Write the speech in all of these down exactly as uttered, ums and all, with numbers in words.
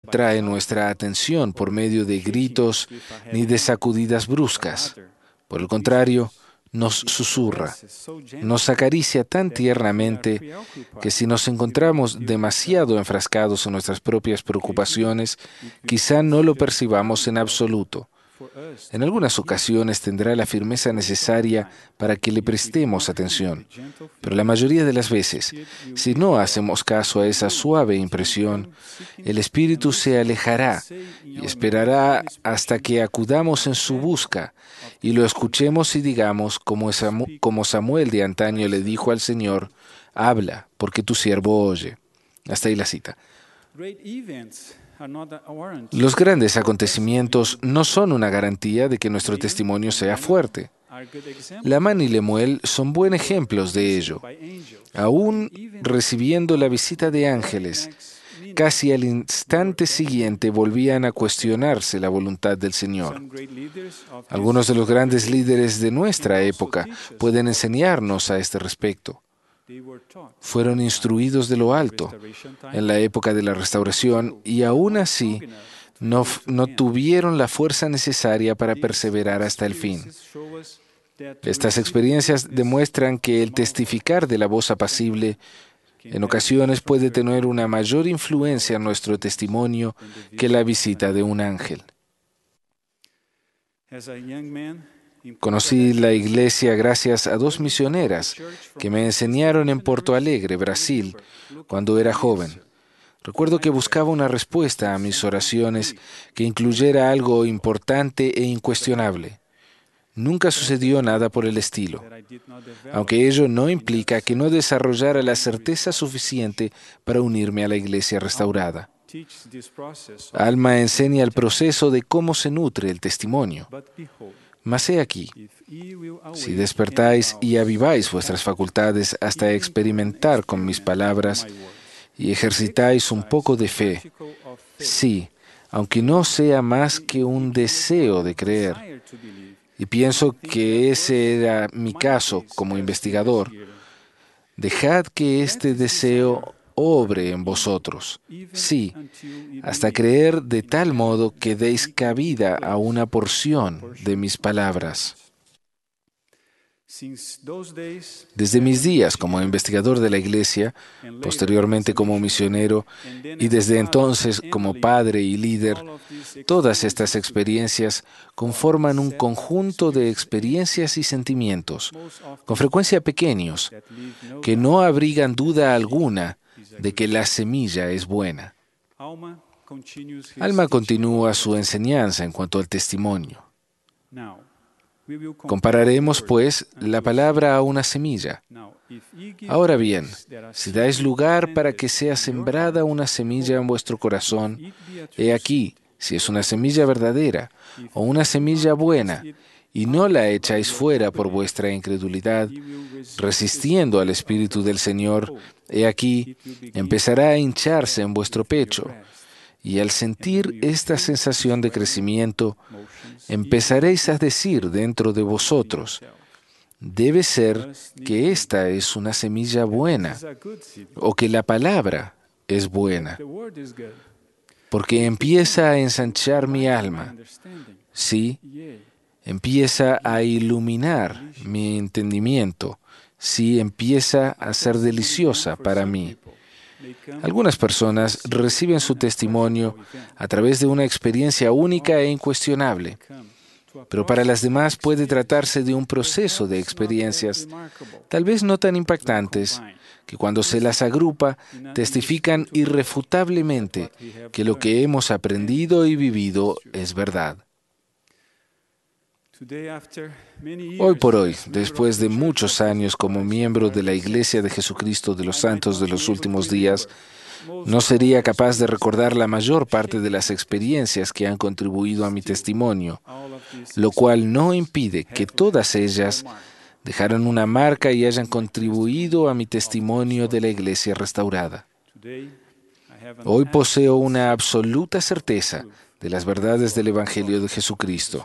atrae nuestra atención por medio de gritos ni de sacudidas bruscas. Por el contrario, nos susurra, nos acaricia tan tiernamente que si nos encontramos demasiado enfrascados en nuestras propias preocupaciones, quizá no lo percibamos en absoluto. En algunas ocasiones tendrá la firmeza necesaria para que le prestemos atención, pero la mayoría de las veces, si no hacemos caso a esa suave impresión, el espíritu se alejará y esperará hasta que acudamos en su busca y lo escuchemos y digamos, como Samuel de antaño le dijo al Señor, habla, porque tu siervo oye. Hasta ahí la cita. Los grandes acontecimientos no son una garantía de que nuestro testimonio sea fuerte. Lamán y Lemuel son buen ejemplos de ello. Aún recibiendo la visita de ángeles, casi al instante siguiente volvían a cuestionarse la voluntad del Señor. Algunos de los grandes líderes de nuestra época pueden enseñarnos a este respecto. Fueron instruidos de lo alto en la época de la restauración y aún así no, no tuvieron la fuerza necesaria para perseverar hasta el fin. Estas experiencias demuestran que el testificar de la voz apacible en ocasiones puede tener una mayor influencia en nuestro testimonio que la visita de un ángel. Conocí la iglesia gracias a dos misioneras que me enseñaron en Porto Alegre, Brasil, cuando era joven. Recuerdo que buscaba una respuesta a mis oraciones que incluyera algo importante e incuestionable. Nunca sucedió nada por el estilo, aunque ello no implica que no desarrollara la certeza suficiente para unirme a la iglesia restaurada. Alma enseña el proceso de cómo se nutre el testimonio. Mas he aquí, si despertáis y aviváis vuestras facultades hasta experimentar con mis palabras y ejercitáis un poco de fe, sí, aunque no sea más que un deseo de creer, y pienso que ese era mi caso como investigador, dejad que este deseo obre en vosotros, sí, hasta creer de tal modo que deis cabida a una porción de mis palabras. Desde mis días como investigador de la Iglesia, posteriormente como misionero y desde entonces como padre y líder, todas estas experiencias conforman un conjunto de experiencias y sentimientos, con frecuencia pequeños, que no abrigan duda alguna de que la semilla es buena. Alma continúa su enseñanza en cuanto al testimonio. Compararemos, pues, la palabra a una semilla. Ahora bien, si dais lugar para que sea sembrada una semilla en vuestro corazón, he aquí, si es una semilla verdadera o una semilla buena, y no la echáis fuera por vuestra incredulidad, resistiendo al Espíritu del Señor, he aquí, empezará a hincharse en vuestro pecho. Y al sentir esta sensación de crecimiento, empezaréis a decir dentro de vosotros, debe ser que esta es una semilla buena, o que la palabra es buena, porque empieza a ensanchar mi alma, sí, empieza a iluminar mi entendimiento, sí, empieza a ser deliciosa para mí. Algunas personas reciben su testimonio a través de una experiencia única e incuestionable, pero para las demás puede tratarse de un proceso de experiencias, tal vez no tan impactantes, que cuando se las agrupa testifican irrefutablemente que lo que hemos aprendido y vivido es verdad. Hoy por hoy, después de muchos años como miembro de la Iglesia de Jesucristo de los Santos de los Últimos Días, no sería capaz de recordar la mayor parte de las experiencias que han contribuido a mi testimonio, lo cual no impide que todas ellas dejaran una marca y hayan contribuido a mi testimonio de la Iglesia restaurada. Hoy poseo una absoluta certeza de las verdades del Evangelio de Jesucristo.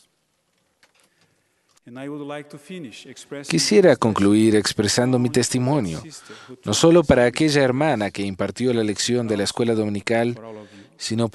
Quisiera concluir expresando mi testimonio, no solo para aquella hermana que impartió la lección de la escuela dominical, sino